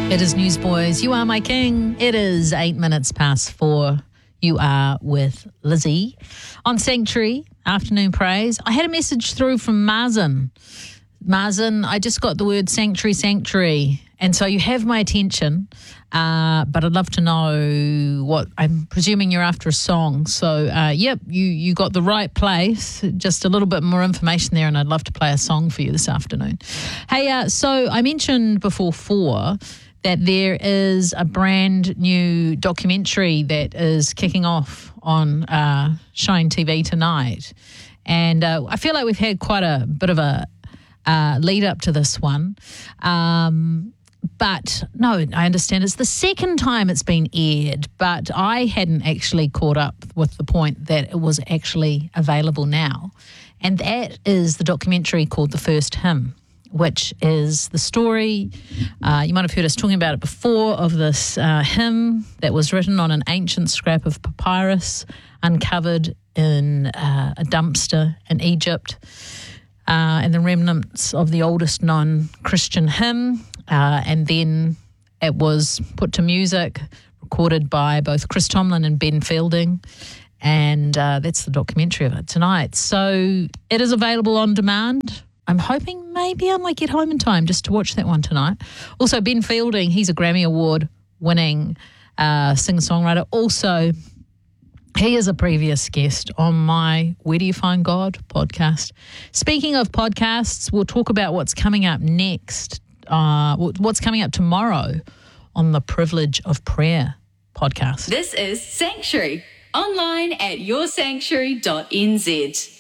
It is Newsboys. You are my king. It is 8 minutes past 4. You are with Lizzie on Sanctuary Afternoon Praise. I had a message through from Mazen. Mazen, I just got the word sanctuary. And so you have my attention, but I'd love to know what, I'm presuming you're after a song. So, yep, you got the right place, just a little bit more information there, and I'd love to play a song for you this afternoon. Hey, so I mentioned before 4 that there is a brand new documentary that is kicking off on Shine TV tonight. And I feel like we've had quite a bit of a lead up to this one. But no, I understand it's the second time it's been aired, but I hadn't actually caught up with the point that it was actually available now. And that is the documentary called The First Hymn, which is the story, you might have heard us talking about it before, of this hymn that was written on an ancient scrap of papyrus uncovered in a dumpster in Egypt, and the remnants of the oldest known Christian hymn. And then it was put to music, recorded by both Chris Tomlin and Ben Fielding, and that's the documentary of it tonight. So it is available on demand. I'm hoping maybe I might get home in time just to watch that one tonight. Also, Ben Fielding, he's a Grammy Award-winning singer-songwriter. Also, he is a previous guest on my Where Do You Find God podcast. Speaking of podcasts, we'll talk about what's coming up next, what's coming up tomorrow on the Privilege of Prayer podcast. This is Sanctuary, online at yoursanctuary.nz.